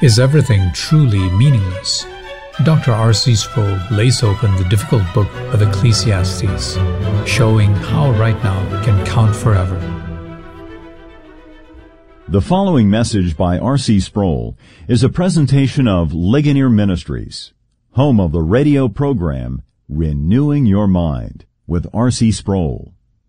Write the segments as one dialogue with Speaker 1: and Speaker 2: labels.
Speaker 1: Is everything truly meaningless? Dr. R.C. Sproul lays open the difficult book of Ecclesiastes, showing how right now can count forever.
Speaker 2: The following message by R.C. Sproul is a presentation of Ligonier Ministries, home of the radio program Renewing Your Mind with R.C. Sproul.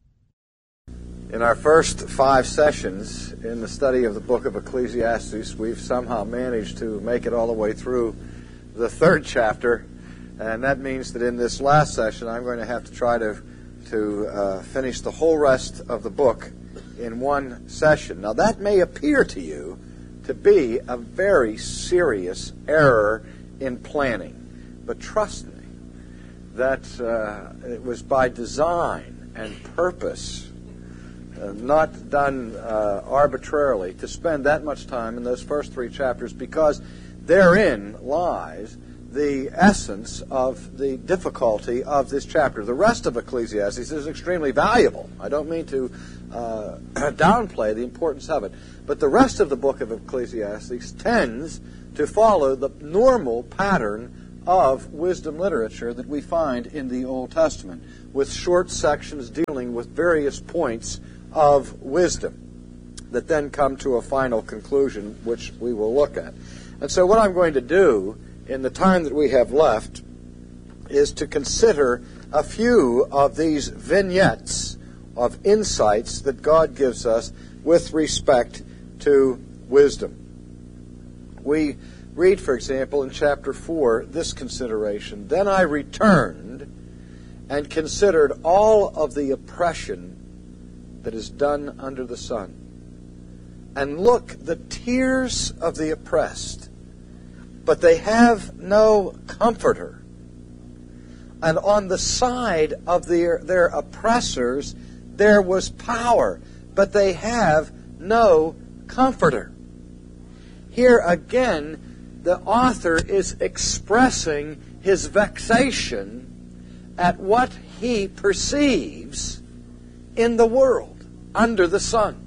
Speaker 3: In our first 5 sessions in the study of the book of Ecclesiastes, we've somehow managed to make it all the way through the 3rd chapter, and that means that in this last session I'm going to have to try to finish the whole rest of the book in one session. Now that may appear to you to be a very serious error in planning, but trust me that it was by design and purpose, not done arbitrarily, to spend that much time in those first 3 chapters, because therein lies the essence of the difficulty of this chapter. The rest of Ecclesiastes is extremely valuable. I don't mean to downplay the importance of it, but the rest of the book of Ecclesiastes tends to follow the normal pattern of wisdom literature that we find in the Old Testament, with short sections dealing with various points of wisdom that then come to a final conclusion, which we will look at. And so what I'm going to do in the time that we have left is to consider a few of these vignettes of insights that God gives us with respect to wisdom. We read, for example, in chapter 4, this consideration: "Then I returned and considered all of the oppression that is done under the sun. And look, the tears of the oppressed, but they have no comforter. And on the side of their oppressors there was power, but they have no comforter." Here again, the author is expressing his vexation at what he perceives in the world under the sun.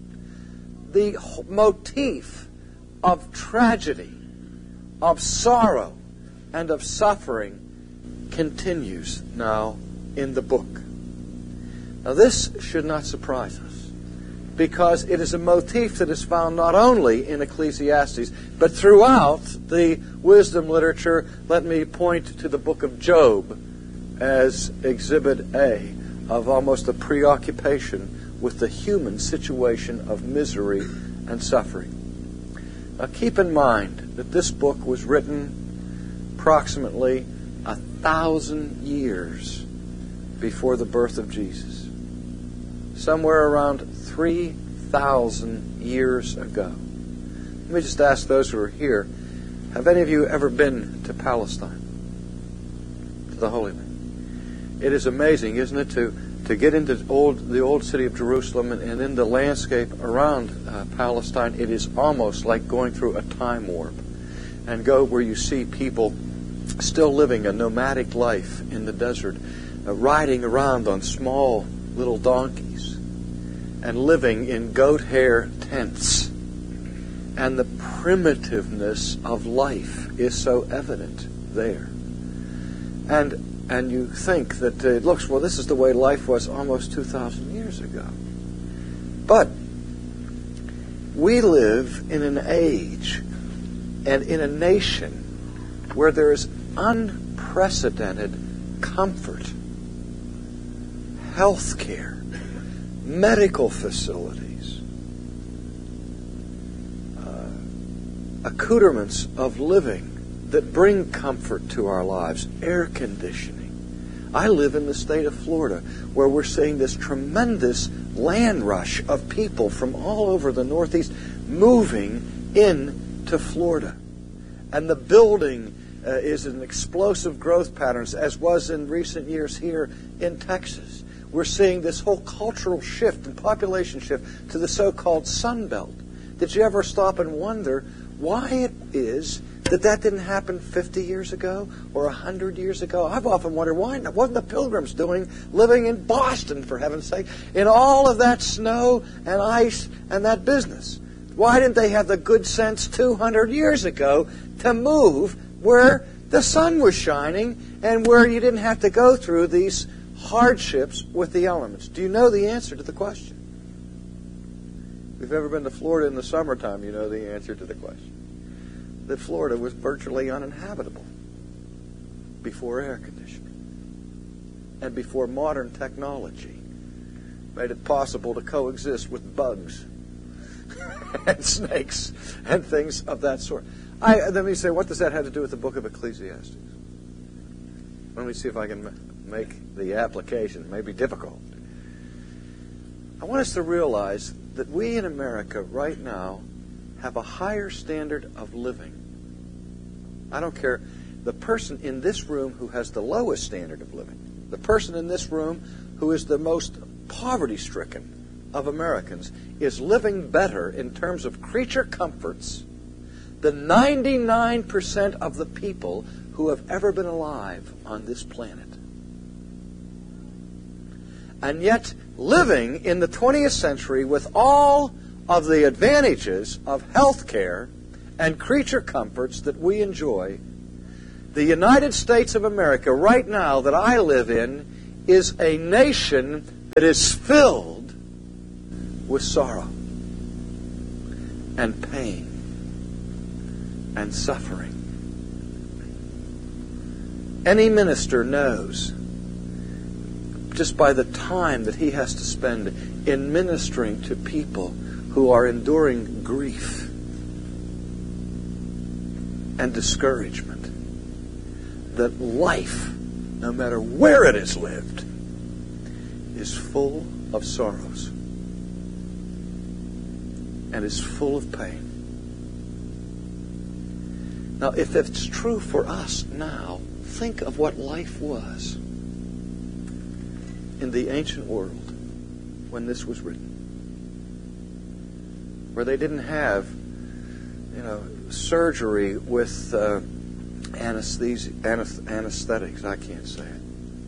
Speaker 3: The motif of tragedy, of sorrow, and of suffering continues now in the book. Now this should not surprise us, because it is a motif that is found not only in Ecclesiastes, but throughout the wisdom literature. Let me point to the book of Job as exhibit A of almost a preoccupation with the human situation of misery and suffering. Now keep in mind that this book was written approximately 1,000 years before the birth of Jesus. Somewhere around 3,000 years ago. Let me just ask those who are here, have any of you ever been to Palestine? To the Holy Land? It is amazing, isn't it, to get into the old city of Jerusalem and in the landscape around Palestine. It is almost like going through a time warp, and go where you see people still living a nomadic life in the desert, riding around on small little donkeys and living in goat hair tents. And the primitiveness of life is so evident there. And you think that it looks, well, this is the way life was almost 2,000 years ago. But we live in an age and in a nation where there is unprecedented comfort, health care, medical facilities, accoutrements of living that bring comfort to our lives, air conditioning. I live in the state of Florida, where we're seeing this tremendous land rush of people from all over the Northeast moving into Florida. And the building is an explosive growth patterns, as was in recent years here in Texas. We're seeing this whole cultural shift and population shift to the so-called Sun Belt. Did you ever stop and wonder why it is that didn't happen 50 years ago or 100 years ago? I've often wondered, why wasn't the Pilgrims living in Boston, for heaven's sake, in all of that snow and ice and that business? Why didn't they have the good sense 200 years ago to move where the sun was shining and where you didn't have to go through these hardships with the elements? Do you know the answer to the question? If you've ever been to Florida in the summertime, you know the answer to the question. That Florida was virtually uninhabitable before air conditioning and before modern technology made it possible to coexist with bugs and snakes and things of that sort. Let me say, what does that have to do with the book of Ecclesiastes? Let me see if I can make the application. It may be difficult. I want us to realize that we in America right now have a higher standard of living. I don't care the person in this room who has the lowest standard of living, the person in this room who is the most poverty-stricken of Americans is living better in terms of creature comforts than 99% of the people who have ever been alive on this planet. And yet, living in the 20th century with all of the advantages of health care and creature comforts that we enjoy, the United States of America right now that I live in is a nation that is filled with sorrow and pain and suffering. Any minister knows, just by the time that he has to spend in ministering to people who are enduring grief and discouragement, that life, no matter where it is lived, is full of sorrows and is full of pain. Now, if it's true for us now, think of what life was in the ancient world when this was written, where they didn't have, surgery with anesthetics. I can't say it.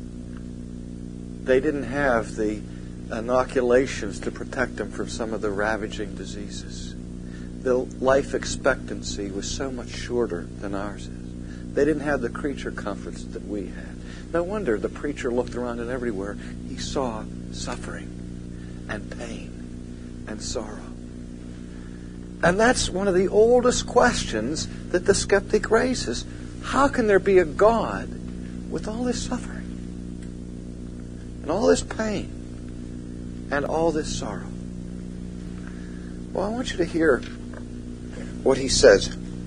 Speaker 3: They didn't have the inoculations to protect them from some of the ravaging diseases. The life expectancy was so much shorter than ours is. They didn't have the creature comforts that we had. No wonder the preacher looked around and everywhere he saw suffering and pain and sorrow. And that's one of the oldest questions that the skeptic raises. How can there be a God with all this suffering and all this pain and all this sorrow? Well, I want you to hear what he says.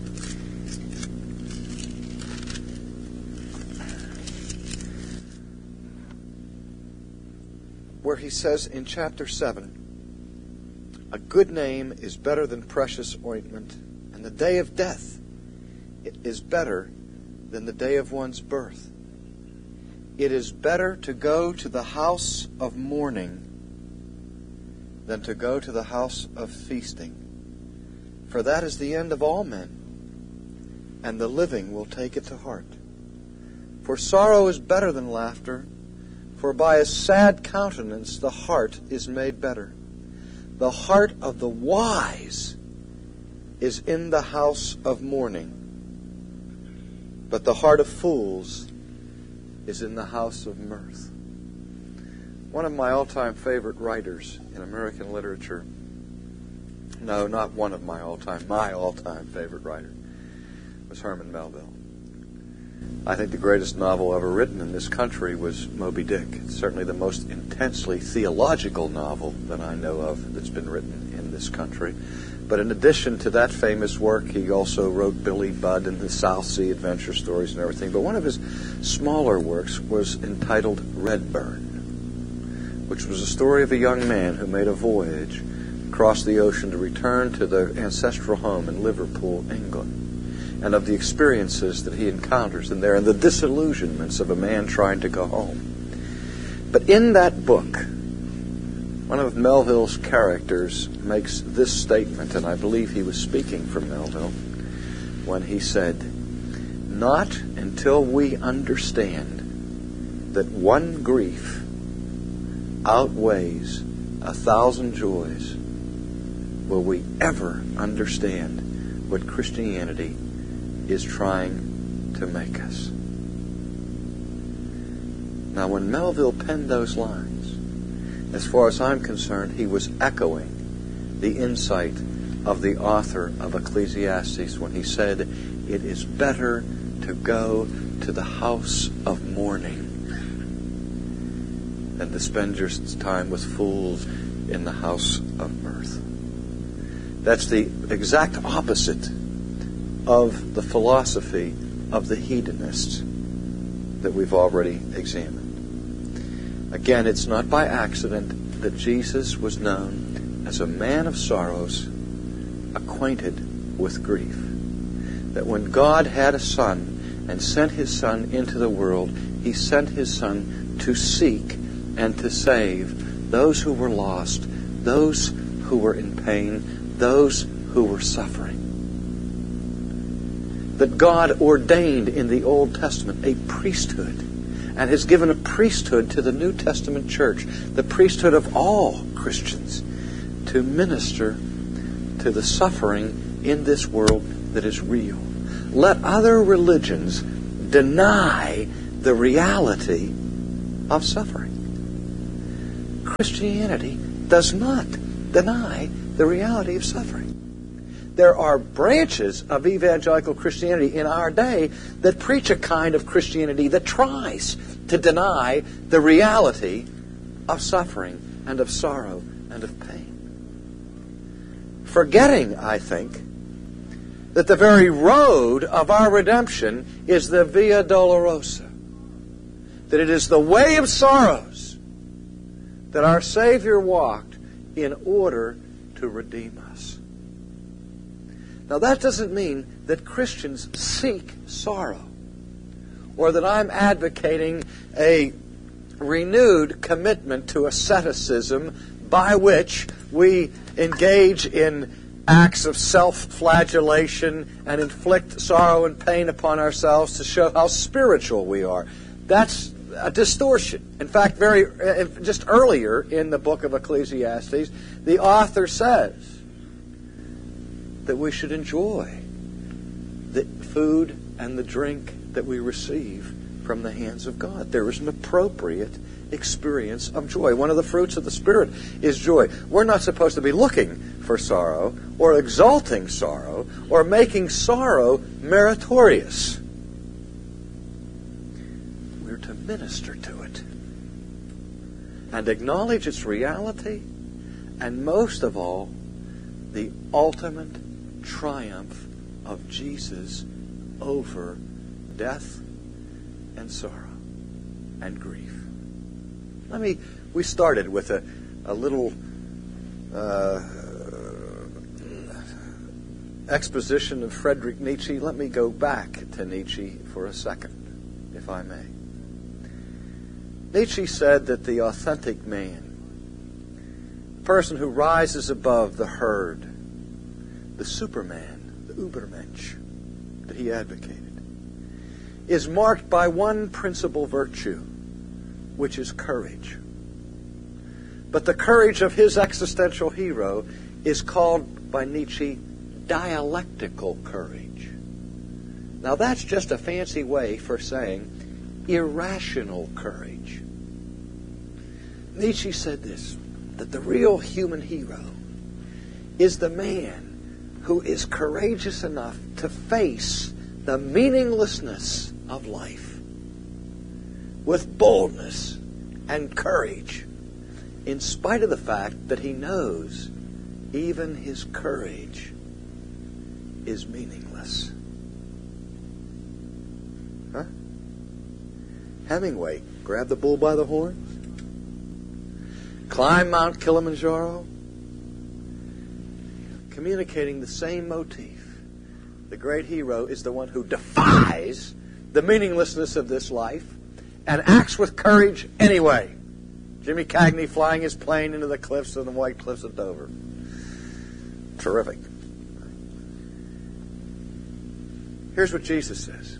Speaker 3: Where he says in chapter 7, a good name is better than precious ointment, and the day of death is better than the day of one's birth. It is better to go to the house of mourning than to go to the house of feasting. For that is the end of all men, and the living will take it to heart. For sorrow is better than laughter, for by a sad countenance the heart is made better. The heart of the wise is in the house of mourning, but the heart of fools is in the house of mirth. One of my all-time favorite writers in American literature, no, not one of my all-time favorite writer, was Herman Melville. I think the greatest novel ever written in this country was Moby Dick. It's certainly the most intensely theological novel that I know of that's been written in this country. But in addition to that famous work, he also wrote Billy Budd and the South Sea adventure stories and everything. But one of his smaller works was entitled Redburn, which was a story of a young man who made a voyage across the ocean to return to their ancestral home in Liverpool, England, and of the experiences that he encounters in there and the disillusionments of a man trying to go home. But in that book, one of Melville's characters makes this statement, and I believe he was speaking for Melville when he said, "Not until we understand that one grief outweighs 1,000 joys will we ever understand what Christianity is trying to make us. Now, when Melville penned those lines, as far as I'm concerned, he was echoing the insight of the author of Ecclesiastes when he said, "It is better to go to the house of mourning than to spend your time with fools in the house of mirth." That's the exact opposite of the philosophy of the hedonists that we've already examined. Again, it's not by accident that Jesus was known as a man of sorrows, acquainted with grief. That when God had a Son and sent His Son into the world, He sent His Son to seek and to save those who were lost, those who were in pain, those who were suffering. That God ordained in the Old Testament a priesthood and has given a priesthood to the New Testament church, the priesthood of all Christians, to minister to the suffering in this world that is real. Let other religions deny the reality of suffering. Christianity does not deny the reality of suffering. There are branches of evangelical Christianity in our day that preach a kind of Christianity that tries to deny the reality of suffering and of sorrow and of pain. Forgetting, I think, that the very road of our redemption is the Via Dolorosa. That it is the way of sorrows that our Savior walked in order to redeem us. Now, that doesn't mean that Christians seek sorrow, or that I'm advocating a renewed commitment to asceticism by which we engage in acts of self-flagellation and inflict sorrow and pain upon ourselves to show how spiritual we are. That's a distortion. In fact, just earlier in the book of Ecclesiastes, the author says that we should enjoy the food and the drink that we receive from the hands of God. There is an appropriate experience of joy. One of the fruits of the Spirit is joy. We're not supposed to be looking for sorrow or exalting sorrow or making sorrow meritorious. We're to minister to it and acknowledge its reality, and most of all, the ultimate triumph of Jesus over death and sorrow and grief. We started with a little exposition of Friedrich Nietzsche. Let me go back to Nietzsche for a second, if I may. Nietzsche said that the authentic man, the person who rises above the herd, the Superman, the Übermensch that he advocated, is marked by one principal virtue, which is courage. But the courage of his existential hero is called by Nietzsche dialectical courage. Now that's just a fancy way for saying irrational courage. Nietzsche said this, that the real human hero is the man who is courageous enough to face the meaninglessness of life with boldness and courage, in spite of the fact that he knows even his courage is meaningless. Huh? Hemingway grabbed the bull by the horns, climbed Mount Kilimanjaro, communicating the same motif. The great hero is the one who defies the meaninglessness of this life and acts with courage anyway. Jimmy Cagney flying his plane into the cliffs of the White Cliffs of Dover. Terrific. Here's what Jesus says.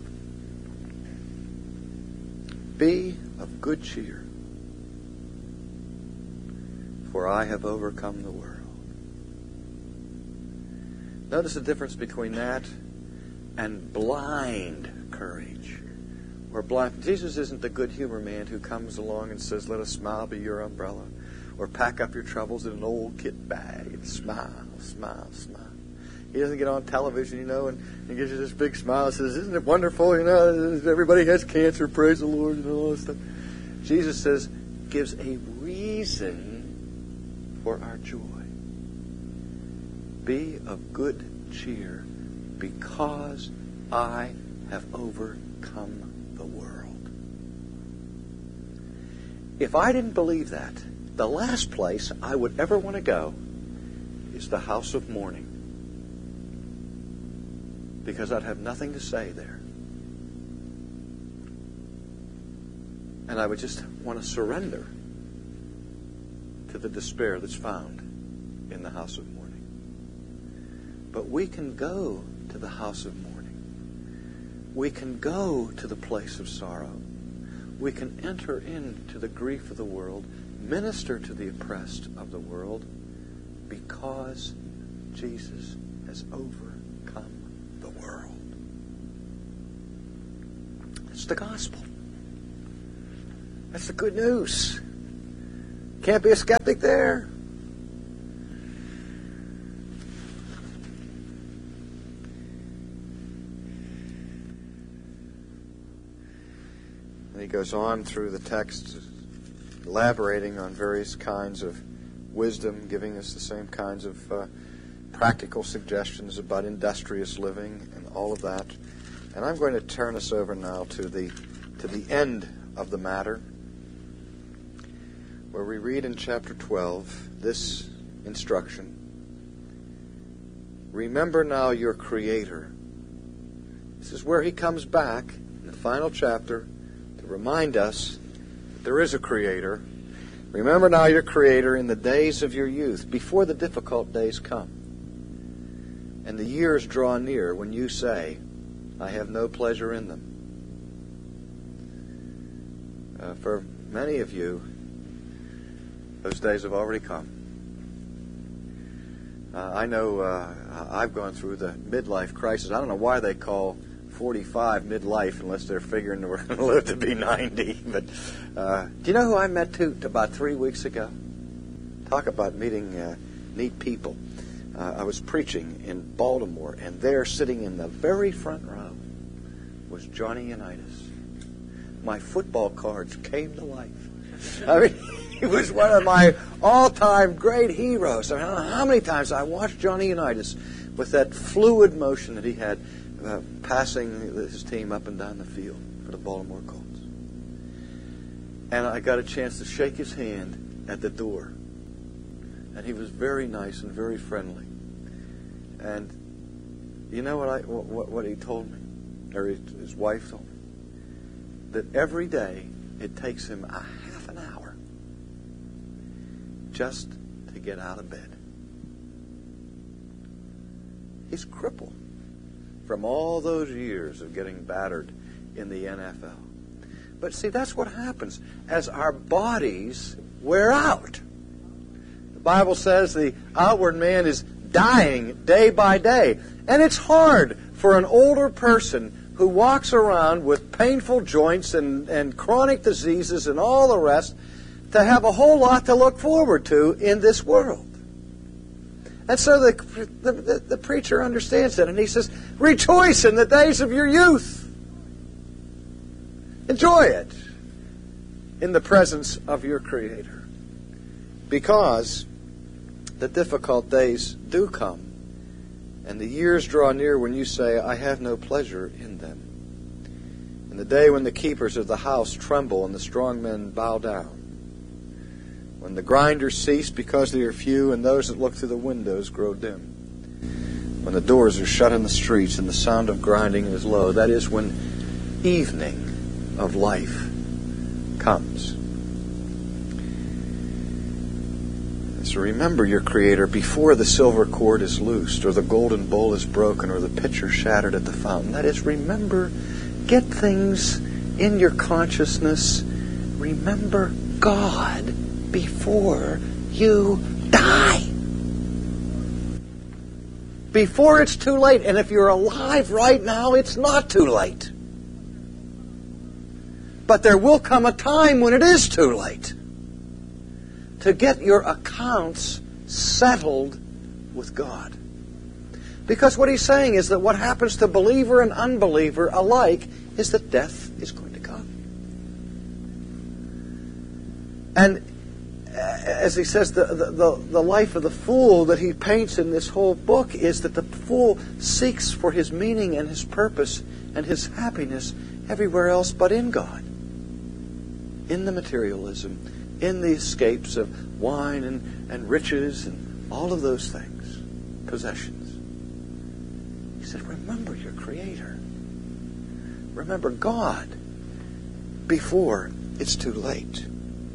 Speaker 3: Be of good cheer, for I have overcome the world. Notice the difference between that and blind courage. Or blind. Jesus isn't the good humor man who comes along and says, let a smile be your umbrella. Or pack up your troubles in an old kit bag and smile, smile, smile. He doesn't get on television, and gives you this big smile and says, isn't it wonderful, everybody has cancer, praise the Lord, and all this stuff. Jesus says, gives a reason for our joy. Be of good cheer, because I have overcome the world. If I didn't believe that, the last place I would ever want to go is the house of mourning. Because I'd have nothing to say there. And I would just want to surrender to the despair that's found in the house of mourning. But we can go to the house of mourning. We can go to the place of sorrow. We can enter into the grief of the world, minister to the oppressed of the world, because Jesus has overcome the world. That's the gospel. That's the good news. Can't be a skeptic there. And he goes on through the text, elaborating on various kinds of wisdom, giving us the same kinds of practical suggestions about industrious living and all of that. And I'm going to turn us over now to the end of the matter, where we read in chapter 12 this instruction. Remember now your Creator. This is where he comes back in the final chapter to remind us that there is a Creator. Remember now your Creator in the days of your youth, before the difficult days come, and the years draw near when you say, I have no pleasure in them. For many of you, those days have already come. I know I've gone through the midlife crisis. I don't know why they call 45 midlife unless they're figuring we're going to live to be 90. But do you know who I met about 3 weeks ago? Talk about meeting neat people. I was preaching in Baltimore, and there, sitting in the very front row, was Johnny Unitas. My football cards came to life. I mean, he was one of my all-time great heroes. I don't know how many times I watched Johnny Unitas with that fluid motion that he had passing his team up and down the field for the Baltimore Colts. And I got a chance to shake his hand at the door. And he was very nice and very friendly. And you know what he told me, or his wife told me? That every day it takes him a half an hour just to get out of bed. He's crippled from all those years of getting battered in the NFL. But see, that's what happens as our bodies wear out. The Bible says the outward man is dying day by day. And it's hard for an older person who walks around with painful joints and chronic diseases and all the rest to have a whole lot to look forward to in this world. And so the preacher understands that, and he says, rejoice in the days of your youth. Enjoy it in the presence of your Creator. Because the difficult days do come, and the years draw near when you say, I have no pleasure in them. And the day when the keepers of the house tremble and the strong men bow down. When the grinders cease because they are few and those that look through the windows grow dim. When the doors are shut in the streets and the sound of grinding is low. That is when evening of life comes. So remember your Creator before the silver cord is loosed, or the golden bowl is broken, or the pitcher shattered at the fountain. That is, remember, get things in your consciousness. Remember God before you die. before it's too late. And if you're alive right now, it's not too late. But there will come a time when it is too late to get your accounts settled with God. Because what he's saying is that what happens to believer and unbeliever alike is that death is going to come. And as he says, the life of the fool that he paints in this whole book is that the fool seeks for his meaning and his purpose and his happiness everywhere else but in God. In the materialism, in the escapes of wine and riches and all of those things, possessions. He said, remember your Creator. Remember God before it's too late.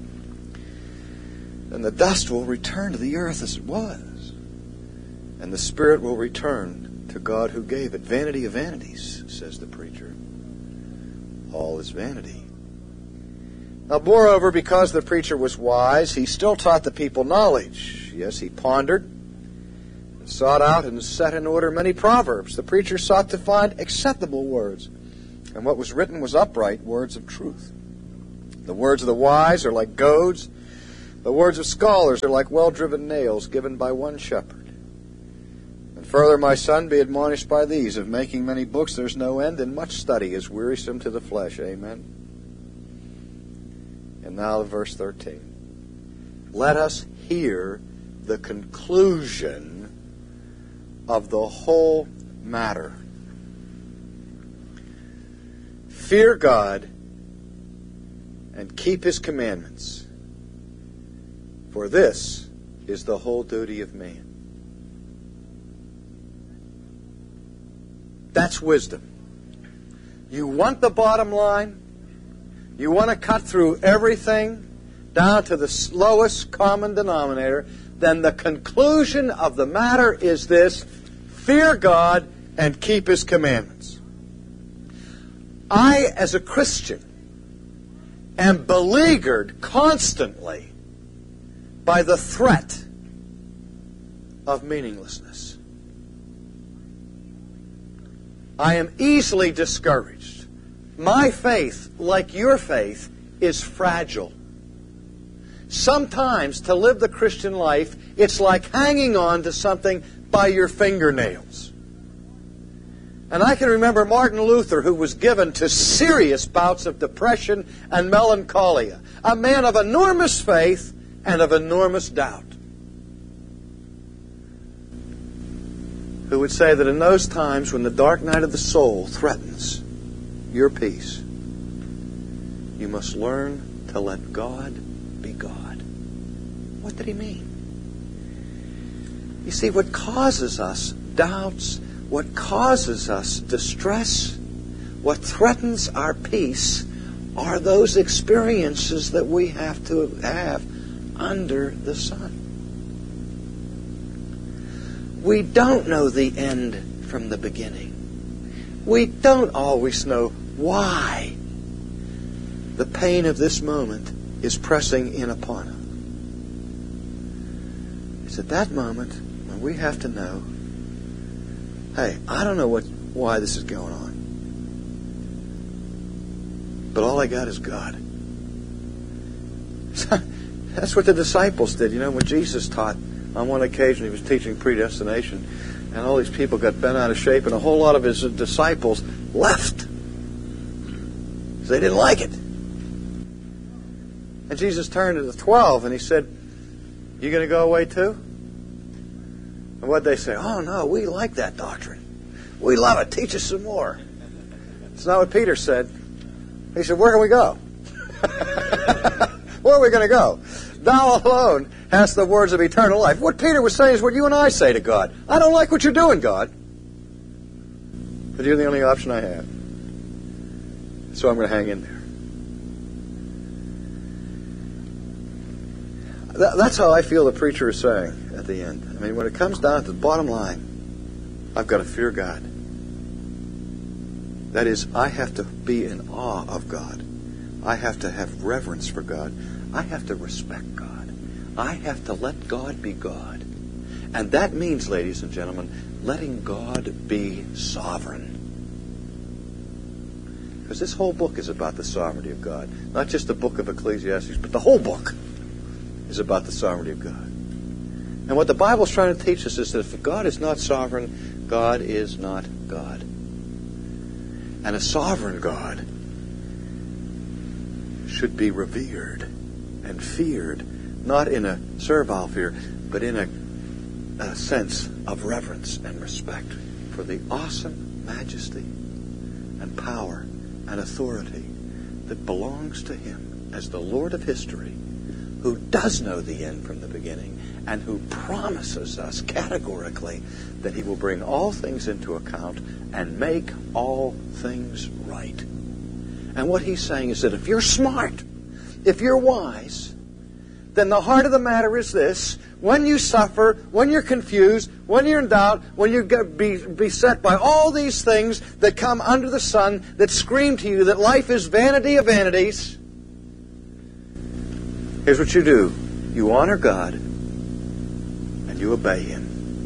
Speaker 3: And the dust will return to the earth as it was. And the spirit will return to God who gave it. Vanity of vanities, says the preacher. All is vanity. Now, moreover, because the preacher was wise, he still taught the people knowledge. Yes, he pondered, and sought out and set in order many proverbs. The preacher sought to find acceptable words, and what was written was upright, words of truth. The words of the wise are like goads. The words of scholars are like well-driven nails given by one shepherd. And further, my son, be admonished by these. Of making many books there's no end, and much study is wearisome to the flesh. Amen. And now verse 13. Let us hear the conclusion of the whole matter. Fear God and keep His commandments, for this is the whole duty of man. That's wisdom. You want the bottom line? You want to cut through everything down to the lowest common denominator? Then the conclusion of the matter is this: fear God and keep His commandments. I, as a Christian, am beleaguered constantly by the threat of meaninglessness. I am easily discouraged. My faith, like your faith, is fragile. Sometimes to live the Christian life, it's like hanging on to something by your fingernails. And I can remember Martin Luther, who was given to serious bouts of depression and melancholia, a man of enormous faith and of enormous doubt, who would say that in those times when the dark night of the soul threatens your peace, you must learn to let God be God. What did he mean? You see, what causes us doubts, what causes us distress, what threatens our peace are those experiences that we have to have under the sun. We don't know the end from the beginning. We don't always know why the pain of this moment is pressing in upon us. It's at that moment when we have to know, hey, I don't know why this is going on, but all I got is God. That's what the disciples did. You know, when Jesus taught, on one occasion he was teaching predestination, and all these people got bent out of shape, and a whole lot of his disciples left. So they didn't like it. And Jesus turned to the 12 and he said, you going to go away too? And what'd they say? Oh no, we like that doctrine. We love it. Teach us some more. It's not what Peter said. He said, where can we go? Where are we going to go? Thou alone hast the words of eternal life. What Peter was saying is what you and I say to God. I don't like what you're doing, God, but you're the only option I have. So I'm going to hang in there. That's how I feel the preacher is saying at the end. I mean, when it comes down to the bottom line, I've got to fear God. That is, I have to be in awe of God. I have to have reverence for God. I have to respect God. I have to let God be God. And that means, ladies and gentlemen, letting God be sovereign. Because this whole book is about the sovereignty of God. Not just the book of Ecclesiastes, but the whole book is about the sovereignty of God. And what the Bible is trying to teach us is that if God is not sovereign, God is not God. And a sovereign God should be revered and feared, not in a servile fear, but in a sense of reverence and respect for the awesome majesty and power and authority that belongs to Him as the Lord of history, who does know the end from the beginning and who promises us categorically that He will bring all things into account and make all things right. And what He's saying is that if you're smart, if you're wise, then the heart of the matter is this: when you suffer, when you're confused, when you're in doubt, when you get beset by all these things that come under the sun, that scream to you that life is vanity of vanities, here's what you do. You honor God and you obey Him.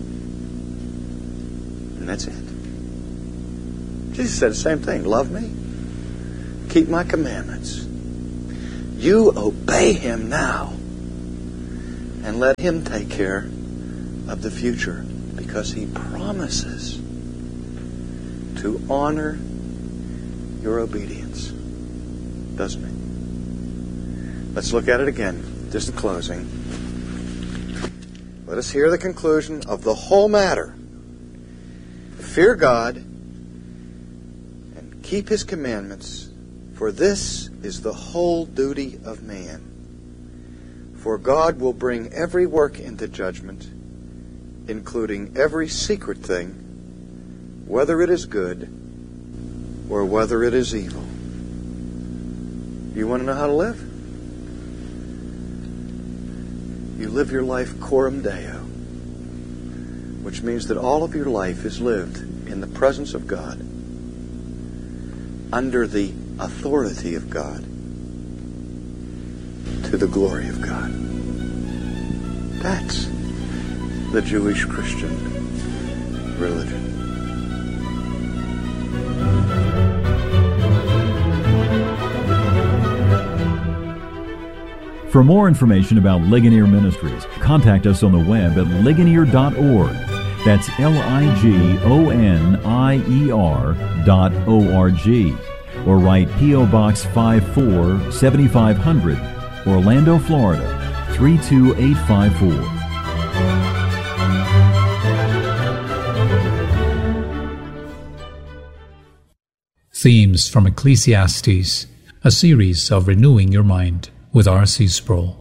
Speaker 3: And that's it. Jesus said the same thing. Love me. Keep my commandments. You obey Him now. And let Him take care of the future, because He promises to honor your obedience. Doesn't He? Let's look at it again, just in closing. Let us hear the conclusion of the whole matter. Fear God and keep His commandments, for this is the whole duty of man. For God will bring every work into judgment, including every secret thing, whether it is good or whether it is evil. You want to know how to live? You live your life coram Deo, which means that all of your life is lived in the presence of God, under the authority of God, to the glory of God. That's the Jewish Christian religion.
Speaker 2: For more information about Ligonier Ministries, contact us on the web at ligonier.org. That's ligonier.org. Or write P.O. Box 54, 7500, Orlando, Florida, 32854.
Speaker 1: Themes from Ecclesiastes, a series of renewing your mind with R.C. Sproul.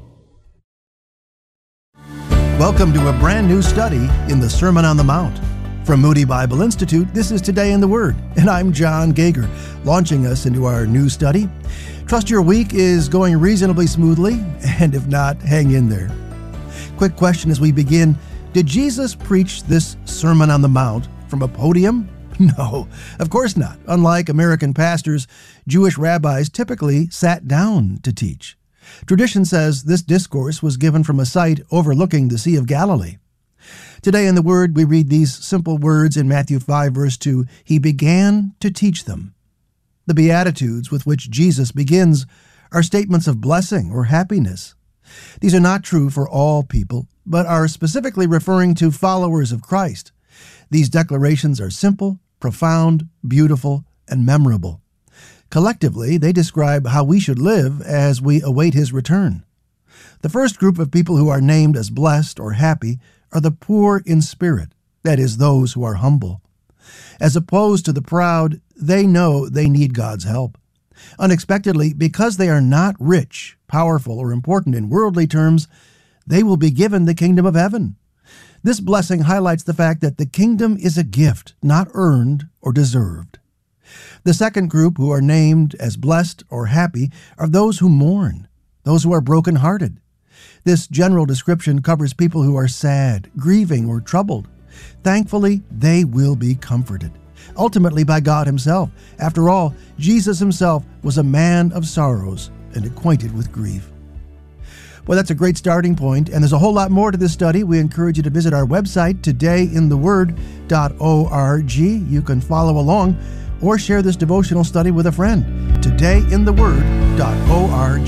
Speaker 4: Welcome to a brand new study in the Sermon on the Mount. From Moody Bible Institute, this is Today in the Word, and I'm John Gager, launching us into our new study. Trust your week is going reasonably smoothly, and if not, hang in there. Quick question as we begin: did Jesus preach this Sermon on the Mount from a podium? No, of course not. Unlike American pastors, Jewish rabbis typically sat down to teach. Tradition says this discourse was given from a site overlooking the Sea of Galilee. Today in the Word, we read these simple words in Matthew 5, verse 2, He began to teach them. The Beatitudes with which Jesus begins are statements of blessing or happiness. These are not true for all people, but are specifically referring to followers of Christ. These declarations are simple, profound, beautiful, and memorable. Collectively, they describe how we should live as we await His return. The first group of people who are named as blessed or happy are the poor in spirit, that is, those who are humble. As opposed to the proud, they know they need God's help. Unexpectedly, because they are not rich, powerful, or important in worldly terms, they will be given the kingdom of heaven. This blessing highlights the fact that the kingdom is a gift, not earned or deserved. The second group who are named as blessed or happy are those who mourn, those who are brokenhearted. This general description covers people who are sad, grieving, or troubled. Thankfully, they will be comforted, ultimately by God Himself. After all, Jesus Himself was a man of sorrows and acquainted with grief. Well, that's a great starting point, and there's a whole lot more to this study. We encourage you to visit our website, todayintheword.org. You can follow along or share this devotional study with a friend. todayintheword.org.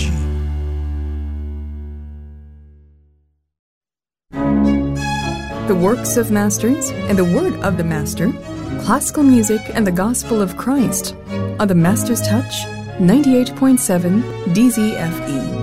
Speaker 5: The works of masters and the word of the master, classical music and the gospel of Christ on the Master's Touch 98.7 DZFE.